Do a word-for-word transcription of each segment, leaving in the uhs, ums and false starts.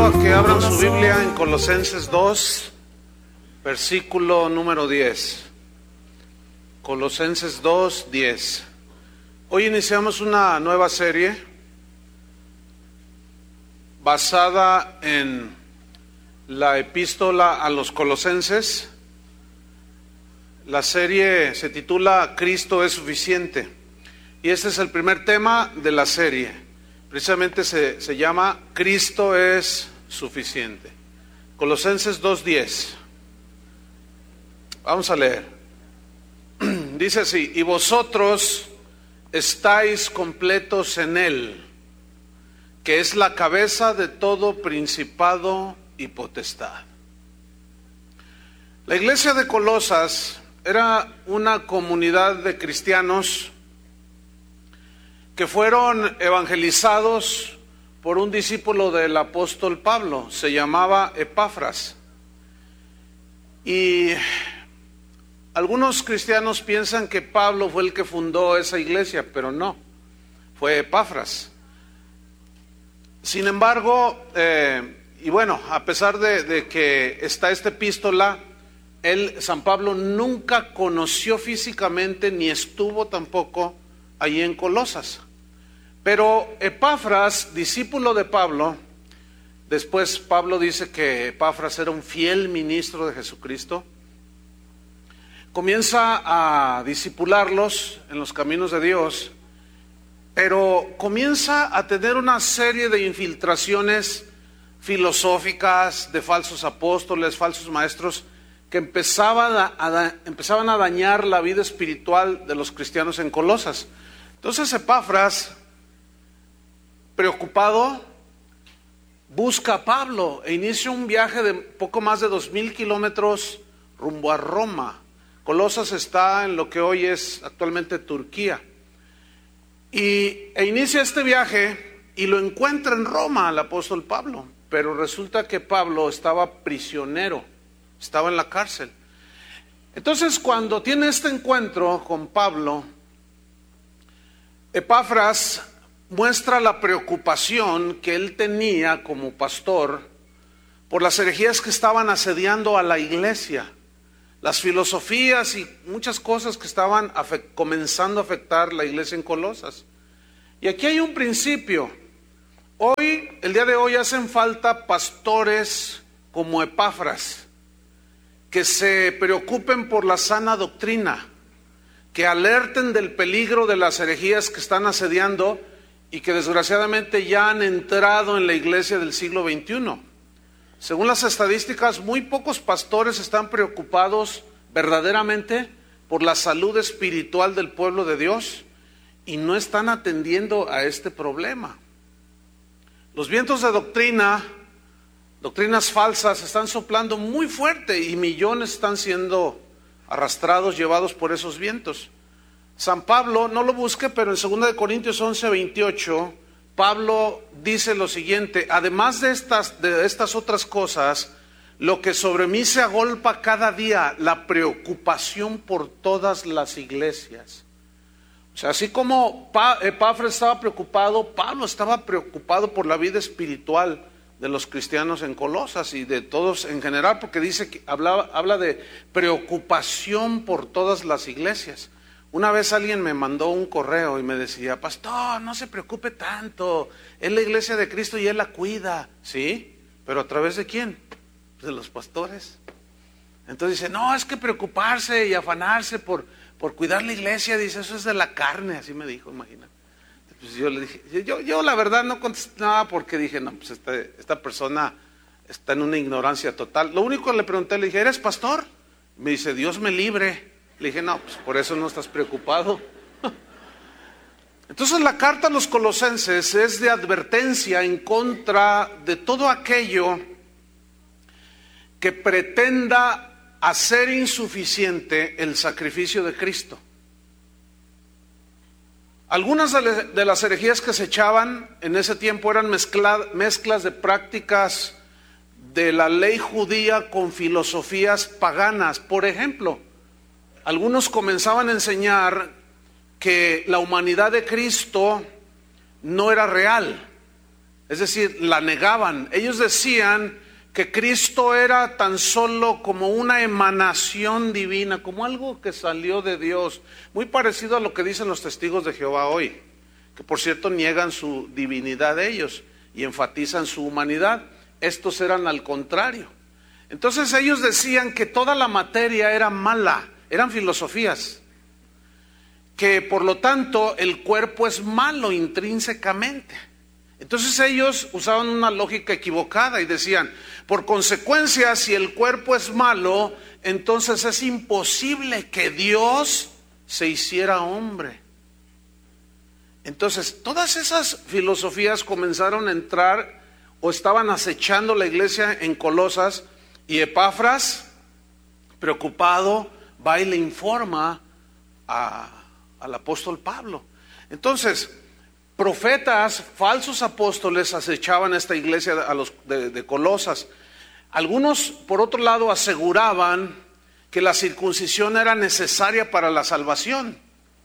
invito a que abran su Biblia en Colosenses dos, versículo número diez. Colosenses dos, diez. Hoy iniciamos una nueva serie basada en la epístola a los Colosenses. La serie se titula Cristo es suficiente, y este es el primer tema de la serie. Precisamente se, se llama Cristo es suficiente. Colosenses dos, diez. Vamos a leer. Dice así: y vosotros estáis completos en Él, que es la cabeza de todo principado y potestad. La iglesia de Colosas era una comunidad de cristianos que fueron evangelizados por un discípulo del apóstol Pablo. Se llamaba Epafras. Y algunos cristianos piensan que Pablo fue el que fundó esa iglesia, pero no, fue Epafras. Sin embargo, eh, y bueno, a pesar de, de que está esta epístola, él, San Pablo, nunca conoció físicamente ni estuvo tampoco allí en Colosas. Pero Epafras, discípulo de Pablo, después Pablo dice que Epafras era un fiel ministro de Jesucristo, comienza a discipularlos en los caminos de Dios, pero comienza a tener una serie de infiltraciones filosóficas de falsos apóstoles, falsos maestros, que empezaban a, a, empezaban a dañar la vida espiritual de los cristianos en Colosas. Entonces Epafras, preocupado, busca a Pablo e inicia un viaje de poco más de dos mil kilómetros rumbo a Roma. Colosas está en lo que hoy es actualmente Turquía. Y, e inicia este viaje y lo encuentra en Roma el apóstol Pablo. Pero resulta que Pablo estaba prisionero, estaba en la cárcel. Entonces, cuando tiene este encuentro con Pablo, Epafras muestra la preocupación que él tenía como pastor por las herejías que estaban asediando a la iglesia, las filosofías y muchas cosas que estaban comenzando a afectar la iglesia en Colosas. Y aquí hay un principio. Hoy, el día de hoy, hacen falta pastores como Epafras, que se preocupen por la sana doctrina, que alerten del peligro de las herejías que están asediando y que desgraciadamente ya han entrado en la iglesia del siglo veintiuno. Según las estadísticas, muy pocos pastores están preocupados verdaderamente por la salud espiritual del pueblo de Dios y no están atendiendo a este problema. Los vientos de doctrina, doctrinas falsas, están soplando muy fuerte y millones están siendo arrastrados, llevados por esos vientos. San Pablo, no lo busque, pero en segunda de Corintios once, veintiocho, Pablo dice lo siguiente: además de estas, de estas otras cosas, lo que sobre mí se agolpa cada día, la preocupación por todas las iglesias. O sea, así como Epafras estaba preocupado, Pablo estaba preocupado por la vida espiritual de los cristianos en Colosas y de todos en general, porque dice que habla, habla de preocupación por todas las iglesias. Una vez alguien me mandó un correo y me decía: pastor, no se preocupe tanto, es la iglesia de Cristo y Él la cuida. Sí, pero ¿a través de quién? De los pastores. Entonces dice: no, es que preocuparse y afanarse por, por cuidar la iglesia, dice, eso es de la carne, así me dijo, imagínate. Pues yo le dije, yo, yo la verdad no contesté nada porque dije, no, pues esta, esta persona está en una ignorancia total. Lo único que le pregunté, le dije, ¿eres pastor? Me dice, Dios me libre. Le dije, no, pues por eso no estás preocupado. Entonces la carta a los Colosenses es de advertencia en contra de todo aquello que pretenda hacer insuficiente el sacrificio de Cristo. Algunas de las herejías que se echaban en ese tiempo eran mezcla, mezclas de prácticas de la ley judía con filosofías paganas. Por ejemplo, algunos comenzaban a enseñar que la humanidad de Cristo no era real, Es decir, la negaban. Ellos decían que Cristo era tan solo como una emanación divina, como algo que salió de Dios, muy parecido a lo que dicen los testigos de Jehová hoy, que por cierto niegan su divinidad de ellos y enfatizan su humanidad. Estos eran al contrario. Entonces ellos decían que toda la materia era mala, eran filosofías, que por lo tanto el cuerpo es malo intrínsecamente. Entonces ellos usaban una lógica equivocada y decían, por consecuencia, si el cuerpo es malo, entonces es imposible que Dios se hiciera hombre. Entonces todas esas filosofías comenzaron a entrar o estaban acechando la iglesia en Colosas, y Epafras, preocupado, va y le informa a, al apóstol Pablo. Entonces, profetas, falsos apóstoles acechaban esta iglesia a los de, de Colosas. Algunos, por otro lado, aseguraban que la circuncisión era necesaria para la salvación.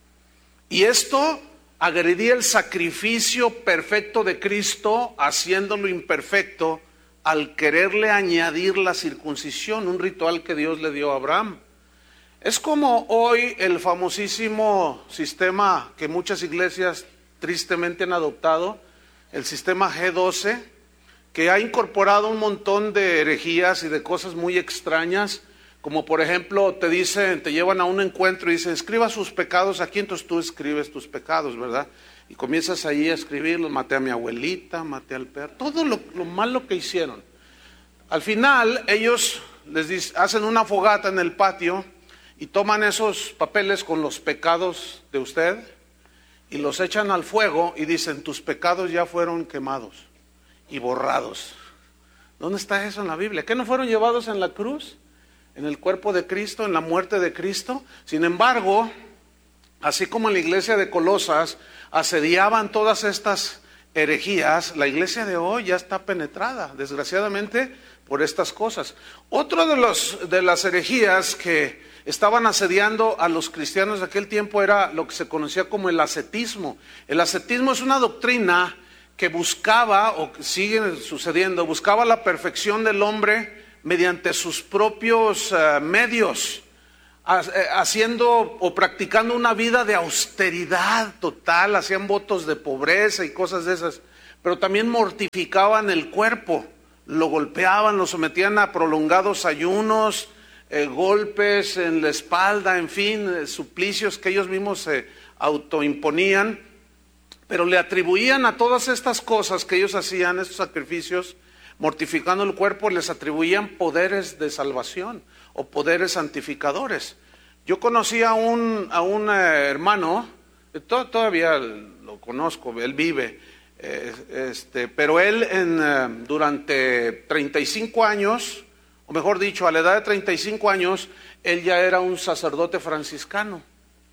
Y esto agredía el sacrificio perfecto de Cristo, haciéndolo imperfecto al quererle añadir la circuncisión, un ritual que Dios le dio a Abraham. Es como hoy el famosísimo sistema que muchas iglesias tristemente han adoptado, el sistema G doce, que ha incorporado un montón de herejías y de cosas muy extrañas, como por ejemplo te dicen, te llevan a un encuentro y dicen, escriba sus pecados aquí, entonces tú escribes tus pecados, ¿verdad? Y comienzas ahí a escribirlos, maté a mi abuelita, maté al perro, todo lo, lo malo que hicieron. Al final ellos les dicen, hacen una fogata en el patio y toman esos papeles con los pecados de usted y los echan al fuego y dicen, tus pecados ya fueron quemados y borrados. ¿Dónde está eso en la Biblia? ¿Qué no fueron llevados en la cruz? ¿En el cuerpo de Cristo? ¿En la muerte de Cristo? Sin embargo, así como en la iglesia de Colosas asediaban todas estas herejías, la iglesia de hoy ya está penetrada, desgraciadamente, por estas cosas. Otro de, los, de las herejías que estaban asediando a los cristianos de aquel tiempo era lo que se conocía como el ascetismo. El ascetismo es una doctrina que buscaba, o que sigue sucediendo, buscaba la perfección del hombre mediante sus propios uh, medios, haciendo o practicando una vida de austeridad total, hacían votos de pobreza y cosas de esas, pero también mortificaban el cuerpo, lo golpeaban, lo sometían a prolongados ayunos, eh, golpes en la espalda, en fin, eh, suplicios que ellos mismos se autoimponían, pero le atribuían a todas estas cosas que ellos hacían, estos sacrificios, mortificando el cuerpo, les atribuían poderes de salvación o poderes santificadores. Yo conocí a un, a un eh, hermano, to, todavía lo conozco, él vive, eh, este, pero él en, eh, durante treinta y cinco años, o mejor dicho, a la edad de treinta y cinco años, él ya era un sacerdote franciscano.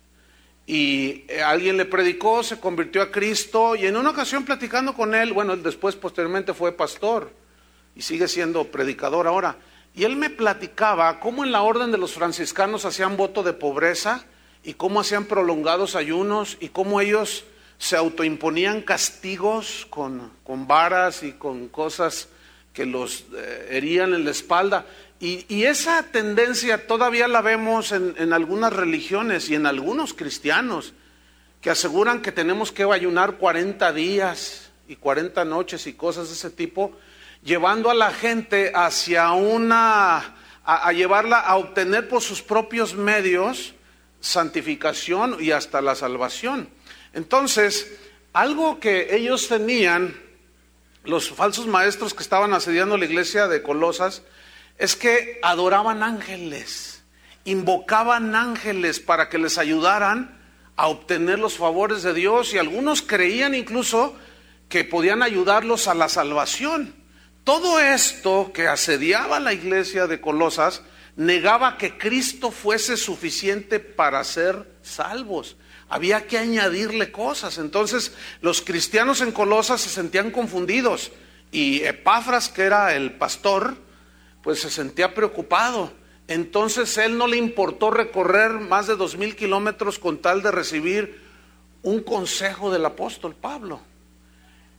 Y eh, alguien le predicó, se convirtió a Cristo, y en una ocasión platicando con él, bueno, él después posteriormente fue pastor, y sigue siendo predicador ahora. Y él me platicaba cómo en la orden de los franciscanos hacían voto de pobreza y cómo hacían prolongados ayunos y cómo ellos se autoimponían castigos con, con varas y con cosas que los eh, herían en la espalda. Y, y esa tendencia todavía la vemos en, en algunas religiones y en algunos cristianos que aseguran que tenemos que ayunar cuarenta días y cuarenta noches y cosas de ese tipo, llevando a la gente hacia una, a, a llevarla a obtener por sus propios medios santificación y hasta la salvación. Entonces, algo que ellos tenían, los falsos maestros que estaban asediando la iglesia de Colosas, es que adoraban ángeles, invocaban ángeles para que les ayudaran a obtener los favores de Dios, y algunos creían incluso que podían ayudarlos a la salvación. Todo esto que asediaba la iglesia de Colosas negaba que Cristo fuese suficiente para ser salvos. Había que añadirle cosas. Entonces los cristianos en Colosas se sentían confundidos, y Epafras, que era el pastor, pues se sentía preocupado. Entonces él no le importó recorrer más de dos mil kilómetros con tal de recibir un consejo del apóstol Pablo.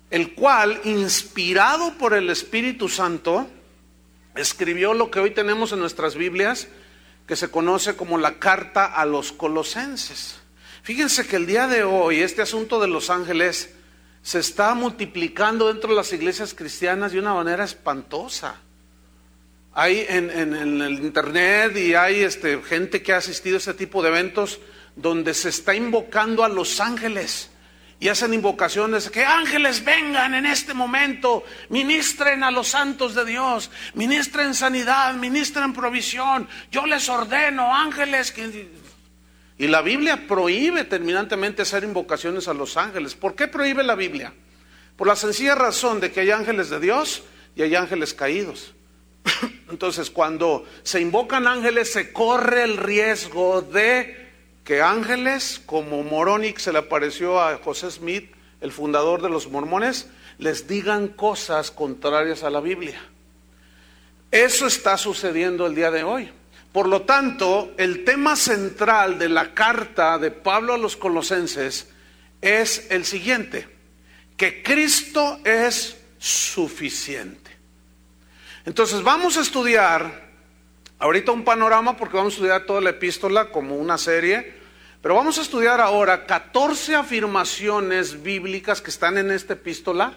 el cual, inspirado por el Espíritu Santo, escribió lo que hoy tenemos en nuestras Biblias, que se conoce como la carta a los Colosenses. Fíjense que el día de hoy este asunto de los ángeles se está multiplicando dentro de las iglesias cristianas de una manera espantosa. Hay en, en, en el internet y hay este, gente que ha asistido a este tipo de eventos donde se está invocando a los ángeles y hacen invocaciones, que ángeles vengan en este momento, ministren a los santos de Dios, ministren sanidad, ministren provisión, yo les ordeno ángeles que... Y la Biblia prohíbe terminantemente hacer invocaciones a los ángeles. ¿Por qué prohíbe la Biblia? Por la sencilla razón de que hay ángeles de Dios y hay ángeles caídos. Entonces, cuando se invocan ángeles, se corre el riesgo de que ángeles, como Moroni, que se le apareció a José Smith, el fundador de los mormones, les digan cosas contrarias a la Biblia. Eso está sucediendo el día de hoy. Por lo tanto, el tema central de la carta de Pablo a los Colosenses es el siguiente: que Cristo es suficiente. Entonces vamos a estudiar ahorita un panorama, porque vamos a estudiar toda la epístola como una serie, pero vamos a estudiar ahora catorce afirmaciones bíblicas que están en esta epístola,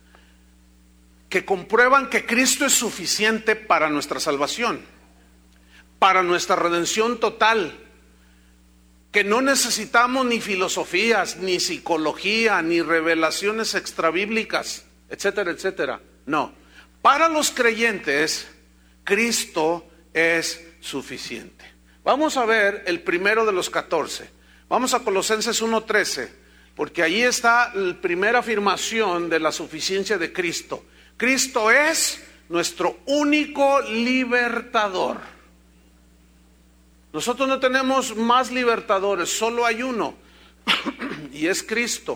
que comprueban que Cristo es suficiente para nuestra salvación, para nuestra redención total, que no necesitamos ni filosofías, ni psicología, ni revelaciones extrabíblicas, etcétera, etcétera. No, para los creyentes, Cristo es suficiente. Vamos a ver el primero de los catorce. Vamos a Colosenses uno trece, porque ahí está la primera afirmación de la suficiencia de Cristo. Cristo es nuestro único libertador. Nosotros no tenemos más libertadores, solo hay uno, y es Cristo.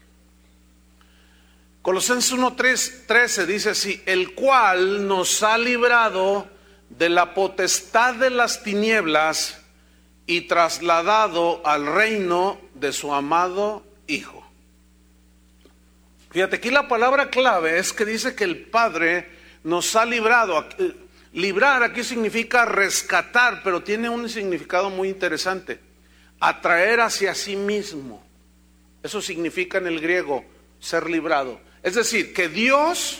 Colosenses uno trece dice así: el cual nos ha librado de la potestad de las tinieblas y trasladado al reino de su amado Hijo. Fíjate, aquí la palabra clave es que dice que el Padre nos ha librado. Librar aquí significa rescatar, pero tiene un significado muy interesante: atraer hacia sí mismo. Eso significa en el griego ser librado. Es decir, que Dios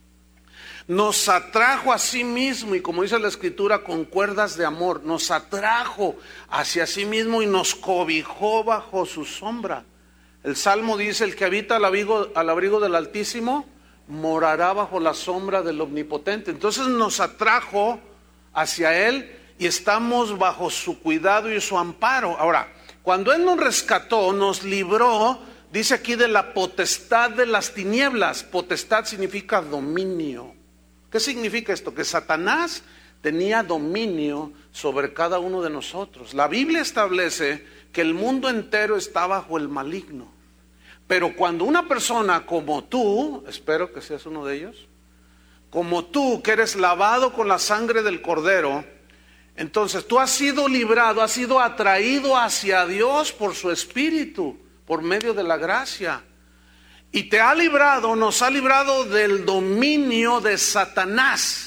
nos atrajo a sí mismo, y como dice la Escritura, con cuerdas de amor, nos atrajo hacia sí mismo y nos cobijó bajo su sombra. El Salmo dice: el que habita al abrigo, al abrigo del Altísimo morará bajo la sombra del Omnipotente. Entonces nos atrajo hacia Él y estamos bajo su cuidado y su amparo. Ahora, cuando Él nos rescató, nos libró, dice aquí, de la potestad de las tinieblas. Potestad significa dominio. ¿Qué significa esto? Que Satanás tenía dominio sobre cada uno de nosotros. La Biblia establece que el mundo entero está bajo el maligno. Pero cuando una persona como tú, espero que seas uno de ellos, como tú, que eres lavado con la sangre del Cordero, entonces tú has sido librado, has sido atraído hacia Dios por su Espíritu, por medio de la gracia. Y te ha librado, nos ha librado del dominio de Satanás.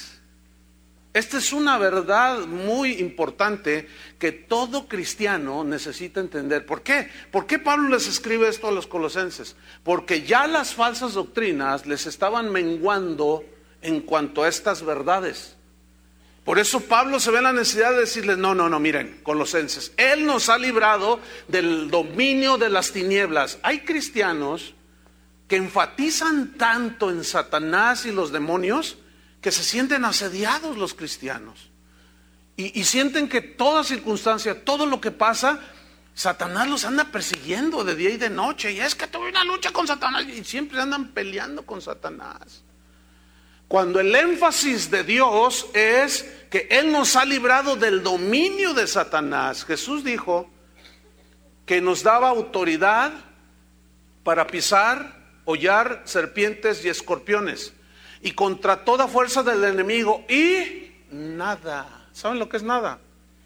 Esta es una verdad muy importante que todo cristiano necesita entender. ¿Por qué? ¿Por qué Pablo les escribe esto a los colosenses? Porque ya las falsas doctrinas les estaban menguando en cuanto a estas verdades. Por eso Pablo se ve en la necesidad de decirles: no, no, no, miren, colosenses, Él nos ha librado del dominio de las tinieblas. Hay cristianos que enfatizan tanto en Satanás y los demonios que se sienten asediados los cristianos. Y, y sienten que toda circunstancia, todo lo que pasa, Satanás los anda persiguiendo de día y de noche. Y es que tuve una lucha con Satanás y siempre andan peleando con Satanás. Cuando el énfasis de Dios es que Él nos ha librado del dominio de Satanás. Jesús dijo que nos daba autoridad para pisar, hollar serpientes y escorpiones, y contra toda fuerza del enemigo, y nada. ¿Saben lo que es nada?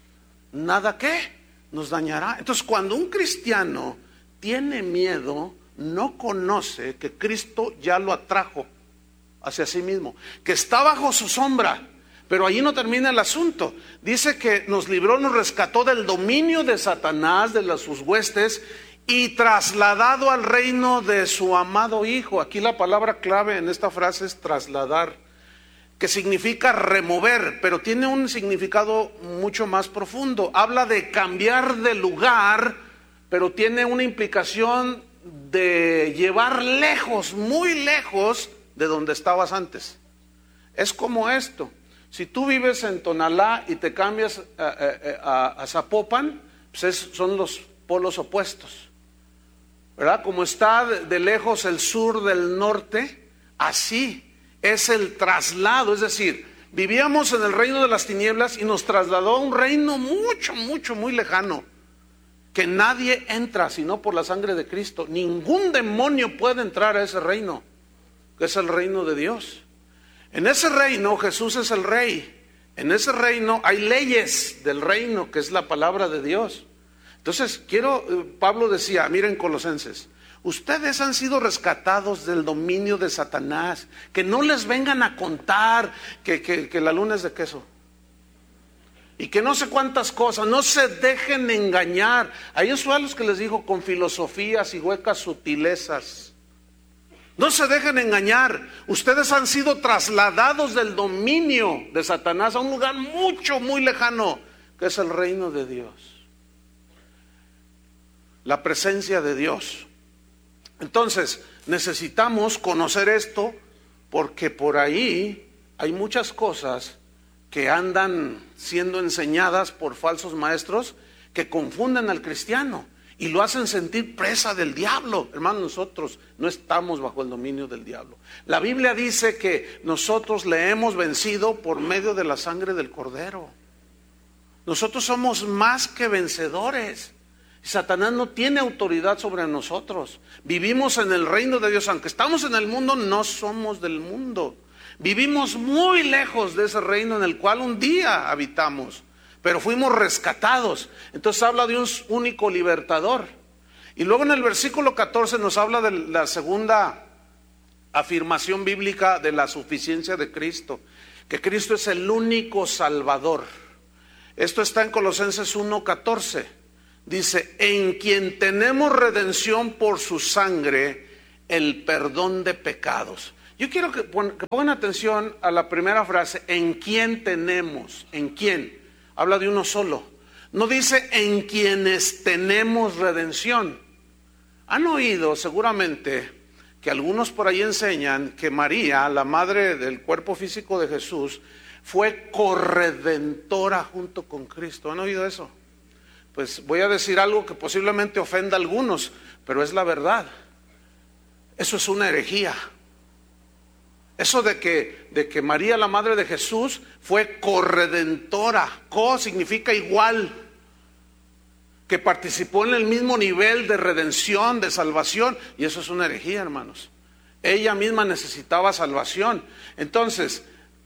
¿Nada qué? Nos dañará. Entonces, cuando un cristiano tiene miedo, no conoce que Cristo ya lo atrajo hacia sí mismo, que está bajo su sombra. Pero allí no termina el asunto. Dice que nos libró, nos rescató del dominio de Satanás, de las, sus huestes, y trasladado al reino de su amado Hijo. Aquí la palabra clave en esta frase es trasladar, que significa remover, pero tiene un significado mucho más profundo. Habla de cambiar de lugar, pero tiene una implicación de llevar lejos, muy lejos de donde estabas antes. Es como esto: si tú vives en Tonalá y te cambias a, a, a, a Zapopan, pues es, son los polos opuestos, ¿verdad? Como está de, de lejos el sur del norte, así es el traslado. Es decir, vivíamos en el reino de las tinieblas y nos trasladó a un reino mucho, mucho, muy lejano, que nadie entra sino por la sangre de Cristo. Ningún demonio puede entrar a ese reino, que es el reino de Dios. En ese reino Jesús es el rey. En ese reino hay leyes del reino, que es la palabra de Dios. Entonces quiero, Pablo decía, miren Colosenses, ustedes han sido rescatados del dominio de Satanás. Que no les vengan a contar que, que, que la luna es de queso y que no sé cuántas cosas. No se dejen engañar. A ellos fue a los que les dijo con filosofías y huecas sutilezas. No se dejen engañar. Ustedes han sido trasladados del dominio de Satanás a un lugar mucho, muy lejano, que es el reino de Dios, la presencia de Dios. Entonces necesitamos conocer esto, porque por ahí hay muchas cosas que andan siendo enseñadas por falsos maestros que confunden al cristiano y lo hacen sentir presa del diablo. Hermanos, nosotros no estamos bajo el dominio del diablo. La Biblia dice que nosotros le hemos vencido por medio de la sangre del Cordero. Nosotros somos más que vencedores. Satanás no tiene autoridad sobre nosotros. Vivimos en el reino de Dios. Aunque estamos en el mundo, no somos del mundo. Vivimos muy lejos de ese reino en el cual un día habitamos, pero fuimos rescatados. Entonces habla de un único libertador. Y luego en el versículo catorce nos habla de la segunda afirmación bíblica de la suficiencia de Cristo, que Cristo es el único Salvador. Esto está en Colosenses uno catorce. Dice, en quien tenemos redención por su sangre, el perdón de pecados. Yo quiero que, que pongan atención a la primera frase, en quien tenemos, en quién. Habla de uno solo. No dice en quienes tenemos redención. Han oído seguramente que algunos por ahí enseñan que María, la madre del cuerpo físico de Jesús, fue corredentora junto con Cristo. ¿Han oído eso? Pues voy a decir algo que posiblemente ofenda a algunos, pero es la verdad. Eso es una herejía. Eso de que, de que María, la madre de Jesús, fue corredentora. Co significa igual, que participó en el mismo nivel de redención, de salvación, y eso es una herejía, hermanos. Ella misma necesitaba salvación. Entonces,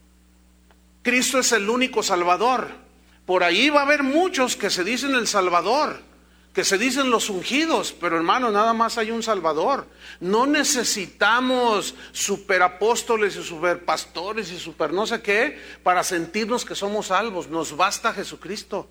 Cristo es el único Salvador. Por ahí va a haber muchos que se dicen el Salvador, que se dicen los ungidos, pero hermano, nada más hay un Salvador. No necesitamos superapóstoles y superpastores y super no sé qué para sentirnos que somos salvos. Nos basta Jesucristo.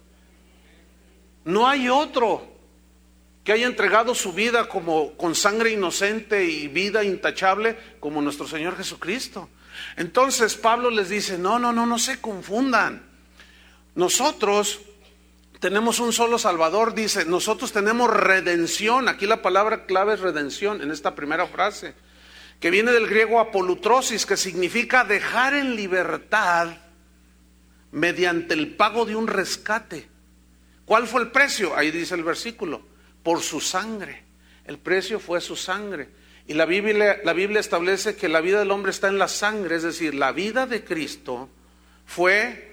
No hay otro que haya entregado su vida como con sangre inocente y vida intachable como nuestro Señor Jesucristo. Entonces Pablo les dice, no, no, no, no se confundan. Nosotros tenemos un solo Salvador, dice, nosotros tenemos redención. Aquí la palabra clave es redención en esta primera frase, que viene del griego apolutrosis, que significa dejar en libertad mediante el pago de un rescate. ¿Cuál fue el precio? Ahí dice el versículo, por su sangre. El precio fue su sangre. Y la Biblia, la Biblia establece que la vida del hombre está en la sangre, es decir, la vida de Cristo fue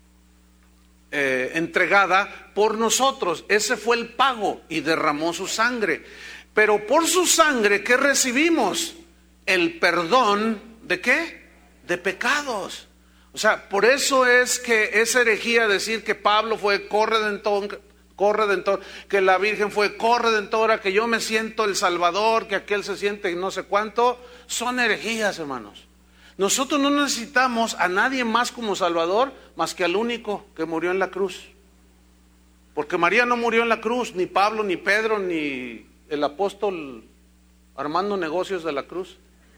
Eh, entregada por nosotros. Ese fue el pago y derramó su sangre. Pero por su sangre, ¿qué recibimos? El perdón ¿de qué? De pecados. O sea, por eso es que es herejía decir que Pablo fue corredentor, corredentor, que la Virgen fue corredentora, que yo me siento el Salvador, que aquel se siente no sé cuánto, son herejías, hermanos. Nosotros no necesitamos a nadie más como Salvador, más que al único que murió en la cruz. Porque María no murió en la cruz, ni Pablo, ni Pedro, ni el apóstol armando negocios de la cruz.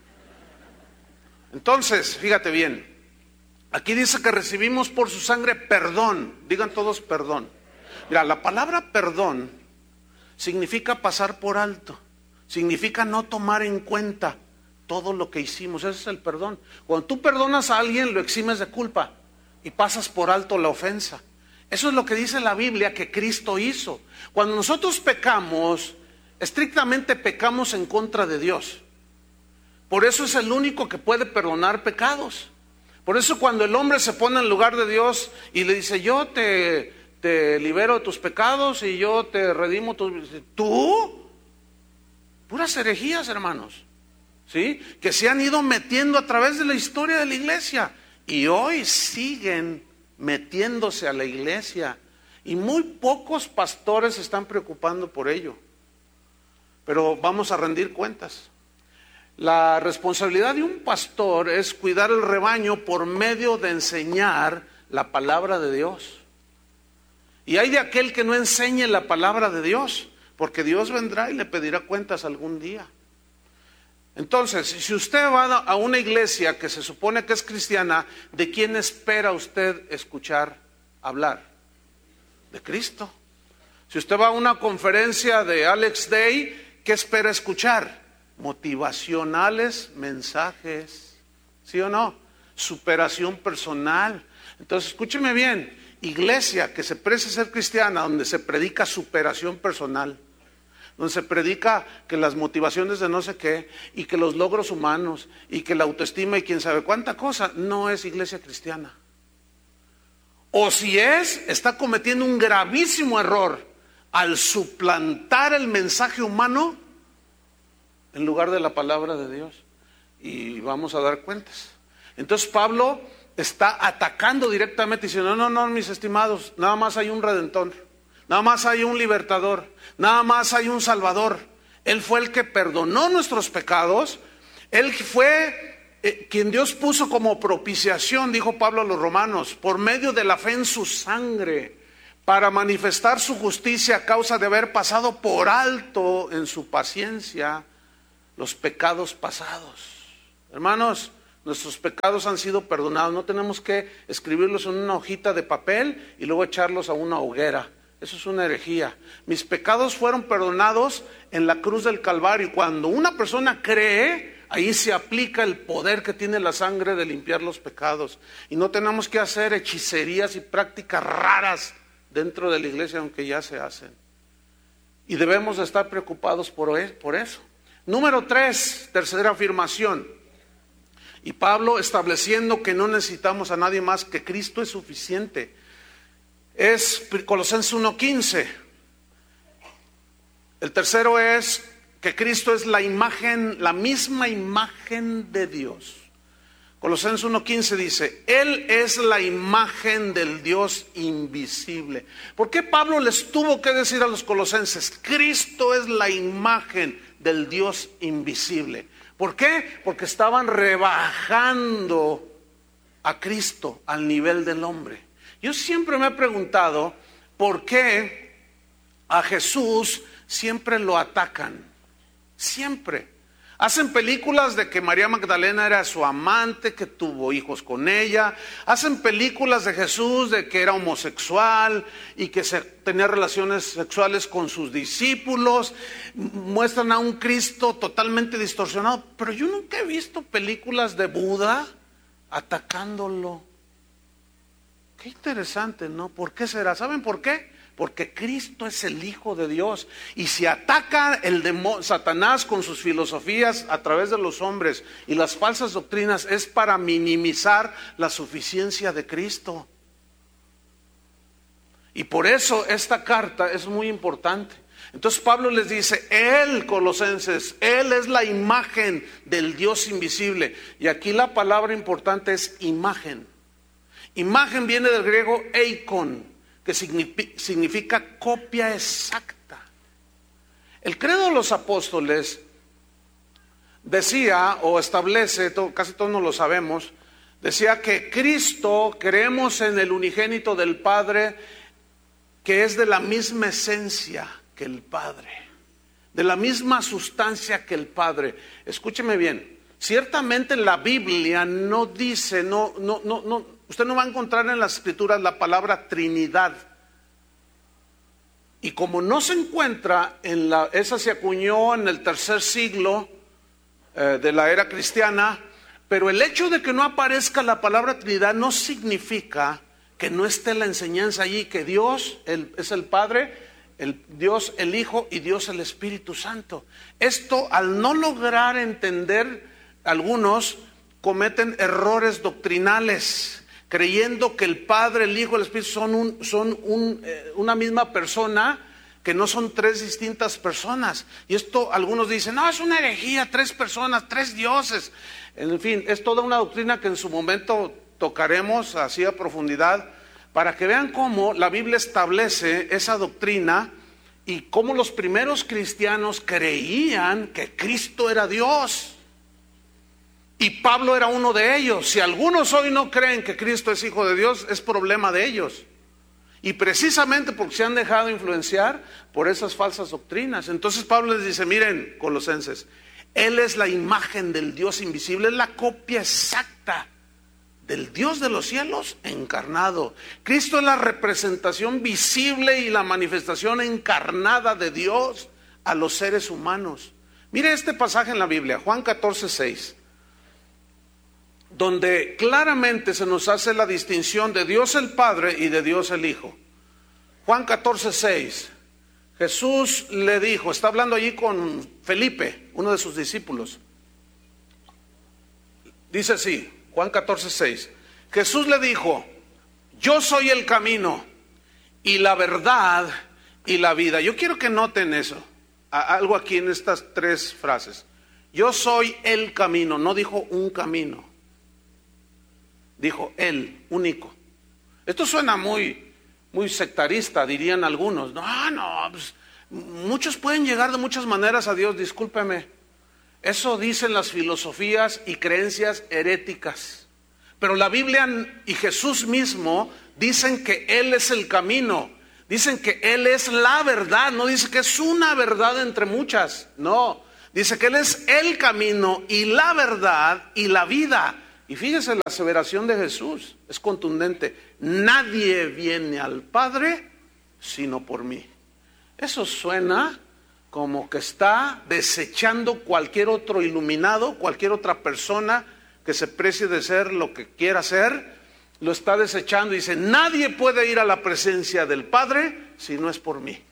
Entonces, fíjate bien, aquí dice que recibimos por su sangre perdón. Digan todos perdón. Mira, la palabra perdón significa pasar por alto, significa no tomar en cuenta todo lo que hicimos. Ese es el perdón. Cuando tú perdonas a alguien, lo eximes de culpa y pasas por alto la ofensa. Eso es lo que dice la Biblia que Cristo hizo. Cuando nosotros pecamos, estrictamente pecamos en contra de Dios. Por eso es el único que puede perdonar pecados. Por eso cuando el hombre se pone en lugar de Dios y le dice, yo te, te libero de tus pecados y yo te redimo tus... ¿Tú? Puras herejías, hermanos, ¿sí? Que se han ido metiendo a través de la historia de la iglesia y hoy siguen metiéndose a la iglesia y muy pocos pastores se están preocupando por ello. Pero vamos a rendir cuentas. La responsabilidad de un pastor es cuidar el rebaño por medio de enseñar la palabra de Dios. Y hay de aquel que no enseñe la palabra de Dios, porque Dios vendrá y le pedirá cuentas algún día. Entonces, si usted va a una iglesia que se supone que es cristiana, ¿de quién espera usted escuchar hablar? De Cristo. Si usted va a una conferencia de Alex Day, ¿qué espera escuchar? Motivacionales, mensajes, ¿sí o no? Superación personal. Entonces, escúcheme bien, iglesia que se precie ser cristiana, donde se predica superación personal, donde se predica que las motivaciones de no sé qué, y que los logros humanos, y que la autoestima y quién sabe cuánta cosa, no es iglesia cristiana. O si es, está cometiendo un gravísimo error al suplantar el mensaje humano en lugar de la palabra de Dios. Y vamos a dar cuentas. Entonces Pablo está atacando directamente, diciendo, no, no, no, mis estimados, nada más hay un redentor, nada más hay un libertador, nada más hay un salvador. Él fue el que perdonó nuestros pecados, él fue eh, quien Dios puso como propiciación, dijo Pablo a los romanos, por medio de la fe en su sangre, para manifestar su justicia a causa de haber pasado por alto en su paciencia los pecados pasados. Hermanos, nuestros pecados han sido perdonados. No tenemos que escribirlos en una hojita de papel y luego echarlos a una hoguera. Eso es una herejía. Mis pecados fueron perdonados en la cruz del Calvario. Cuando una persona cree, ahí se aplica el poder que tiene la sangre de limpiar los pecados. Y no tenemos que hacer hechicerías y prácticas raras dentro de la iglesia, aunque ya se hacen. Y debemos de estar preocupados por eso. Número tres, tercera afirmación. Y Pablo estableciendo que no necesitamos a nadie más, que Cristo es suficiente. Es Colosenses uno quince. El tercero es que Cristo es la imagen, la misma imagen de Dios. Colosenses uno quince dice, Él es la imagen del Dios invisible. ¿Por qué Pablo les tuvo que decir a los colosenses, Cristo es la imagen del Dios invisible? ¿Por qué? Porque estaban rebajando a Cristo al nivel del hombre. Yo siempre me he preguntado, ¿por qué a Jesús siempre lo atacan? Siempre. Hacen películas de que María Magdalena era su amante, que tuvo hijos con ella. Hacen películas de Jesús de que era homosexual y que se, tenía relaciones sexuales con sus discípulos. Muestran a un Cristo totalmente distorsionado. Pero yo nunca he visto películas de Buda atacándolo. Qué interesante, ¿no? ¿Por qué será? ¿Saben por qué? Porque Cristo es el Hijo de Dios. Y si ataca el demonio, Satanás con sus filosofías a través de los hombres y las falsas doctrinas, es para minimizar la suficiencia de Cristo. Y por eso esta carta es muy importante. Entonces Pablo les dice, Él, Colosenses, Él es la imagen del Dios invisible. Y aquí la palabra importante es imagen. Imagen viene del griego eikon. que significa copia exacta. El credo de los apóstoles decía o establece, casi todos nos lo sabemos, decía que Cristo, creemos en el unigénito del Padre, que es de la misma esencia que el Padre, de la misma sustancia que el Padre. Escúcheme bien, ciertamente la Biblia no dice, no, no, no, no, usted no va a encontrar en las Escrituras la palabra Trinidad. Y como no se encuentra en la, esa se acuñó en el tercer siglo eh, de la era cristiana, pero el hecho de que no aparezca la palabra Trinidad no significa que no esté la enseñanza allí, que Dios el, es el Padre, el Dios el Hijo y Dios el Espíritu Santo. Esto, al no lograr entender, algunos cometen errores doctrinales, creyendo que el Padre, el Hijo y el Espíritu son, un, son un, eh, una misma persona, que no son tres distintas personas. Y esto algunos dicen, no, es una herejía, tres personas, tres dioses. En fin, es toda una doctrina que en su momento tocaremos así a profundidad, para que vean cómo la Biblia establece esa doctrina y cómo los primeros cristianos creían que Cristo era Dios. Y Pablo era uno de ellos. Si algunos hoy no creen que Cristo es Hijo de Dios, es problema de ellos. Y precisamente porque se han dejado influenciar por esas falsas doctrinas. Entonces Pablo les dice, miren, Colosenses, Él es la imagen del Dios invisible, es la copia exacta del Dios de los cielos encarnado. Cristo es la representación visible y la manifestación encarnada de Dios a los seres humanos. Mire este pasaje en la Biblia, Juan catorce, seis. Donde claramente se nos hace la distinción de Dios el Padre y de Dios el Hijo. Juan catorce, seis. Jesús le dijo, está hablando allí con Felipe, uno de sus discípulos. Dice así, Juan catorce, seis. Jesús le dijo, yo soy el camino y la verdad y la vida. Yo quiero que noten eso, algo aquí en estas tres frases. Yo soy el camino, no dijo un camino. Dijo él, único. Esto suena muy, muy sectarista, dirían algunos. No, no, pues, muchos pueden llegar de muchas maneras a Dios, discúlpeme. Eso dicen las filosofías y creencias heréticas. Pero la Biblia y Jesús mismo dicen que Él es el camino. Dicen que Él es la verdad. No dice que es una verdad entre muchas. No, dice que Él es el camino y la verdad y la vida. Y fíjese la aseveración de Jesús, es contundente. Nadie viene al Padre sino por mí. Eso suena como que está desechando cualquier otro iluminado, cualquier otra persona que se precie de ser lo que quiera ser, lo está desechando y dice, nadie puede ir a la presencia del Padre si no es por mí.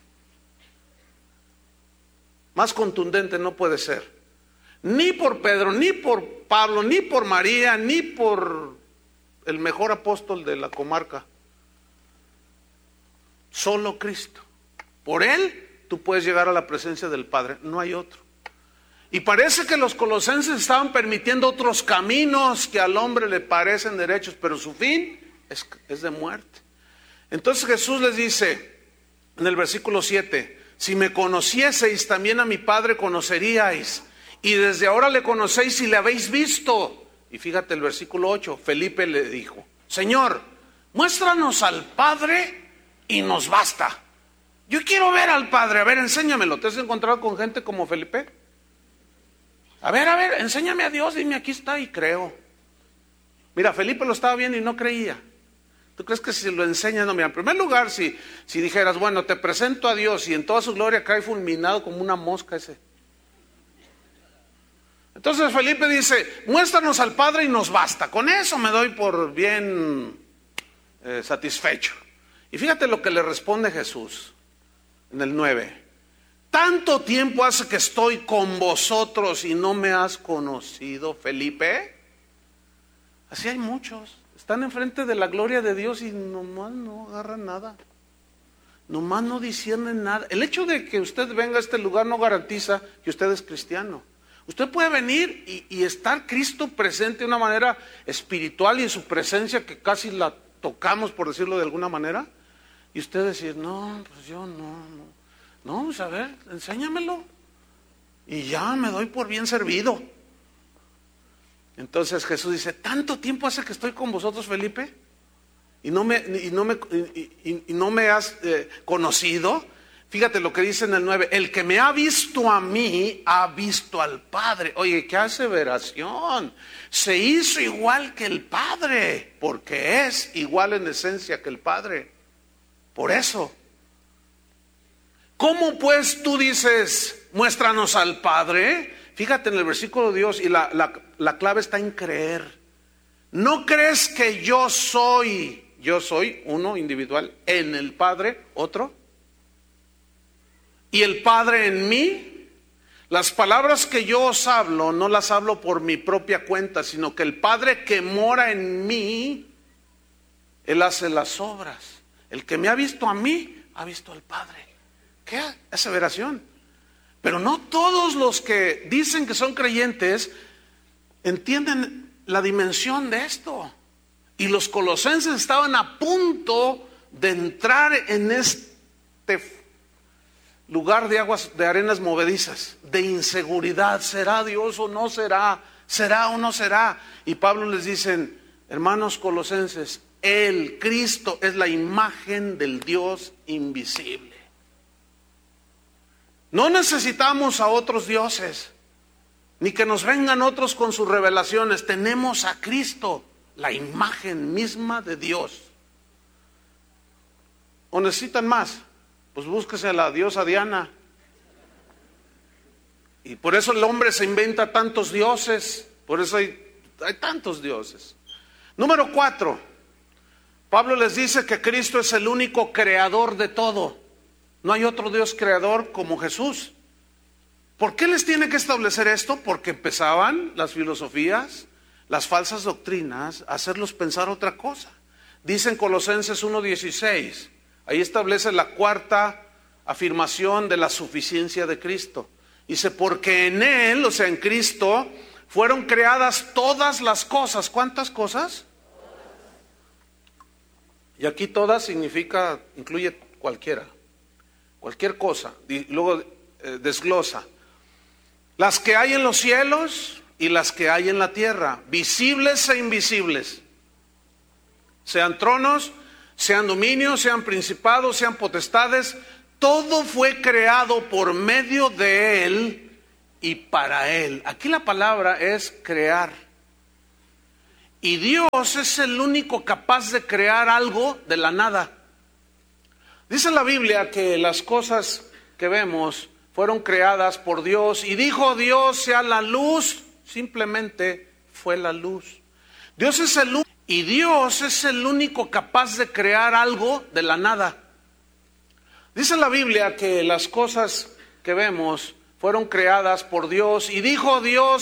Más contundente no puede ser. Ni por Pedro, ni por Pablo, ni por María, ni por el mejor apóstol de la comarca. Solo Cristo. Por Él tú puedes llegar a la presencia del Padre, no hay otro. Y parece que los colosenses estaban permitiendo otros caminos que al hombre le parecen derechos, pero su fin es, es de muerte. Entonces Jesús les dice en el versículo siete, si me conocieseis, también a mi Padre conoceríais. Y desde ahora le conocéis y le habéis visto. Y fíjate el versículo ocho, Felipe le dijo, Señor, muéstranos al Padre y nos basta. Yo quiero ver al Padre, a ver, enséñamelo. ¿Te has encontrado con gente como Felipe? A ver, a ver, enséñame a Dios, dime, aquí está y creo. Mira, Felipe lo estaba viendo y no creía. ¿Tú crees que si lo enseñas? No, mira, en primer lugar, si, si dijeras, bueno, te presento a Dios y en toda su gloria cae fulminado como una mosca ese. Entonces Felipe dice, muéstranos al Padre y nos basta. Con eso me doy por bien eh, satisfecho. Y fíjate lo que le responde Jesús en el nueve. ¿Tanto tiempo hace que estoy con vosotros y no me has conocido, Felipe? Así hay muchos. Están enfrente de la gloria de Dios y nomás no agarran nada. Nomás no disciernen nada. El hecho de que usted venga a este lugar no garantiza que usted es cristiano. Usted puede venir y, y estar Cristo presente de una manera espiritual y en su presencia que casi la tocamos, por decirlo de alguna manera. Y usted decir, no, pues yo no, no. No, pues a ver, enséñamelo. Y ya me doy por bien servido. Entonces Jesús dice, ¿tanto tiempo hace que estoy con vosotros, Felipe? Y no me, y no me, y, y, y no me has eh, conocido. Fíjate lo que dice en el nueve, el que me ha visto a mí, ha visto al Padre. Oye, qué aseveración. Se hizo igual que el Padre, porque es igual en esencia que el Padre. Por eso. ¿Cómo pues tú dices, muéstranos al Padre? Fíjate en el versículo de Dios, y la, la, la clave está en creer. ¿No crees que yo soy, yo soy uno individual, en el Padre, otro? Y el Padre en mí. Las palabras que yo os hablo, no las hablo por mi propia cuenta, sino que el Padre que mora en mí, Él hace las obras. El que me ha visto a mí, ha visto al Padre. ¿Qué aseveración? Pero no todos los que dicen que son creyentes entienden la dimensión de esto. Y los colosenses estaban a punto de entrar en este lugar de aguas, de arenas movedizas, de inseguridad. ¿Será Dios o no será? ¿Será o no será? Y Pablo les dice, hermanos colosenses, el Cristo es la imagen del Dios invisible. No necesitamos a otros dioses, ni que nos vengan otros con sus revelaciones. Tenemos a Cristo, la imagen misma de Dios. ¿O necesitan más? Pues búsquese a la diosa Diana. Y por eso el hombre se inventa tantos dioses. Por eso hay, hay tantos dioses. Número cuatro. Pablo les dice que Cristo es el único creador de todo. No hay otro Dios creador como Jesús. ¿Por qué les tiene que establecer esto? Porque empezaban las filosofías, las falsas doctrinas, a hacerlos pensar otra cosa. Dice en Colosenses uno dieciséis, ahí establece la cuarta afirmación de la suficiencia de Cristo. Dice, porque en Él, o sea en Cristo, fueron creadas todas las cosas. ¿Cuántas cosas? Y aquí todas significa, incluye cualquiera, cualquier cosa. Y luego eh, desglosa. Las que hay en los cielos y las que hay en la tierra, visibles e invisibles. Sean tronos, sean dominios, sean principados, sean potestades, todo fue creado por medio de Él y para Él. Aquí la palabra es crear. Y Dios es el único capaz de crear algo de la nada. Dice la Biblia que las cosas que vemos fueron creadas por Dios. Y dijo Dios, sea la luz, simplemente fue la luz. Dios es el único. Y Dios es el único capaz de crear algo de la nada. Dice la Biblia que las cosas que vemos fueron creadas por Dios. Y dijo Dios,